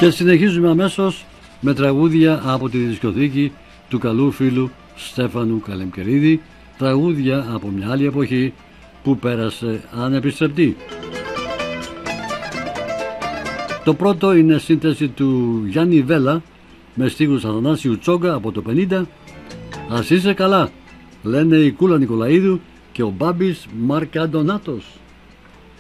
Και συνεχίζουμε αμέσως με τραγούδια από τη δισκοθήκη του καλού φίλου Στέφανου Καλεμκερίδη, τραγούδια από μια άλλη εποχή που πέρασε ανεπιστρεπτή. Το πρώτο είναι σύνθεση του Γιάννη Βέλα με στίχους Αθανάσιου Τσόγκα από το 50. Ας είσαι καλά, λένε η Κούλα Νικολαίδου και ο Μπάμπης Μαρκαντονάτος.